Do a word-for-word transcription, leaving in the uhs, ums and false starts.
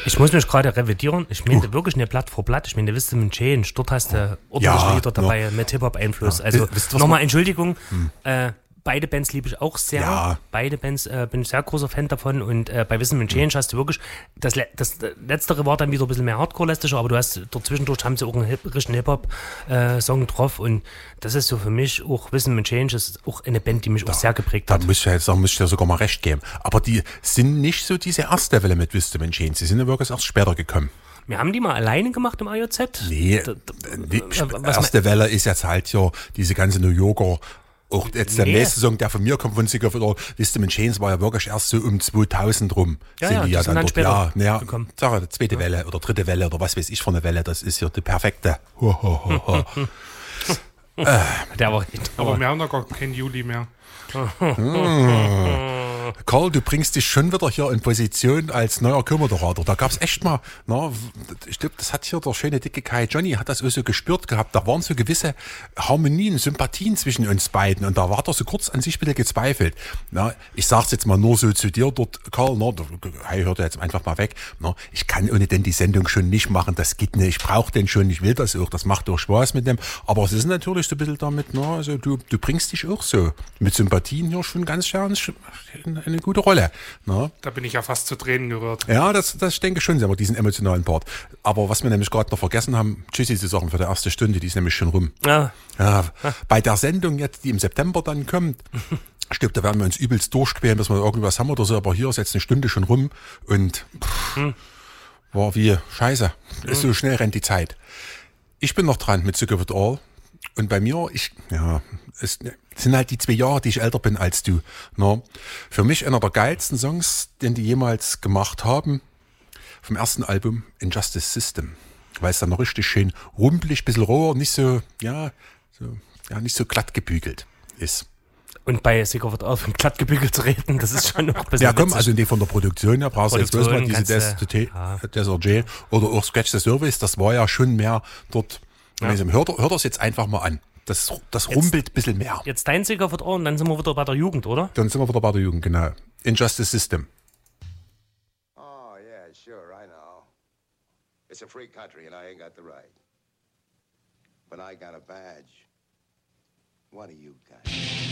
Ich muss mich gerade revidieren. Ich meinte uh. wirklich eine Blatt vor Blatt. Ich meine, wisst ihr, mit Change, dort hast du ordentlich ja, Lieder dabei no. mit Hip-Hop-Einfluss. Ja. Also nochmal Entschuldigung, hm. äh, beide Bands liebe ich auch sehr. Ja. Beide Bands äh, bin ich sehr großer Fan davon. Und äh, bei Wissen mit Change hast du wirklich, das, das Letztere war dann wieder ein bisschen mehr Hardcore-lästiger, aber du hast dort zwischendurch haben sie auch einen Hip, richtigen Hip-Hop-Song äh, drauf. Und das ist so für mich auch Wissen mit Change, das ist auch eine Band, die mich da, auch sehr geprägt hat. Da muss ich ja jetzt sagen, muss ich dir sogar mal recht geben. Aber die sind nicht so diese erste Welle mit Wissen mit Change. Sie sind ja wirklich erst später gekommen. Wir haben die mal alleine gemacht im I J Z? Nee, da, da, die erste Welle ist jetzt halt ja diese ganze New Yorker. Auch jetzt der nee. nächste Song, der von mir kommt, von Sicker oder Wisdom and Chains, war ja wirklich erst so um zweitausend rum. Ja, sind ja, die ja dann, dann dann dort. Ja, ja, gekommen. Sag, zweite ja. Welle oder dritte Welle oder was weiß ich für eine Welle, das ist ja die perfekte. Ho, ho, ho, ho. äh, der war aber wir haben doch gar keinen Juli mehr. hm. Karl, du bringst dich schon wieder hier in Position als neuer Kürmerderater. Da gab es echt mal, na, ich glaube, das hat hier der schöne dicke Kai Johnny, hat das auch so gespürt gehabt. Da waren so gewisse Harmonien, Sympathien zwischen uns beiden. Und da war er so kurz an sich ein bisschen gezweifelt. Na, ich sag's jetzt mal nur so zu dir dort, Karl, na, hey, hört er jetzt einfach mal weg. Na, ich kann ohne denn die Sendung schon nicht machen, das geht nicht. Ich brauche den schon, ich will das auch, das macht auch Spaß mit dem. Aber es ist natürlich so ein bisschen damit, na, also du, du bringst dich auch so mit Sympathien hier schon ganz schön eine gute Rolle. Na? Da bin ich ja fast zu Tränen gerührt. Ja, das, das ich denke schon, aber diesen emotionalen Part. Aber was wir nämlich gerade noch vergessen haben, tschüssi, die Sachen für die erste Stunde, die ist nämlich schon rum. Ja. Ja, bei der Sendung jetzt, die im September dann kommt, ich glaube, da werden wir uns übelst durchquälen, bis wir irgendwas haben oder so, aber hier ist jetzt eine Stunde schon rum und pff, hm. war wie scheiße. Hm. So schnell rennt die Zeit. Ich bin noch dran mit Sick of It All. Und bei mir, ich, ja, es sind halt die zwei Jahre, die ich älter bin als du. No. Für mich einer der geilsten Songs, den die jemals gemacht haben, vom ersten Album Injustice System. Weil es dann noch richtig schön rumpelig, bisschen roher, nicht so, ja, so, ja, nicht so glatt gebügelt ist. Und bei Sick of It All von glatt gebügelt zu reden, das ist schon noch ein bisschen Ja, komm, witzig. also die von der Produktion her brauchst du jetzt bloß mal diese Des, ja. Desert J oder auch Scratch the Surface, das war ja schon mehr dort. Ja. Hört, hört das jetzt einfach mal an. Das, das rumpelt ein bisschen mehr. Jetzt dein Sick of It All und dann sind wir wieder bei der Jugend, oder? Dann sind wir wieder bei der Jugend, genau. Injustice System. Oh, yeah, sure, I know. It's a free country and I ain't got the right. But I got a badge. What do you got?